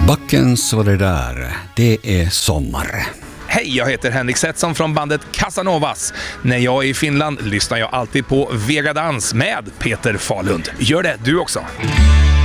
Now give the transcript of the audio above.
Backens var det där. Det är sommar. Hej, jag heter Henrik Setson från bandet Casanovas. När jag är i Finland lyssnar jag alltid på Vegadans med Peter Falund. Gör det du också.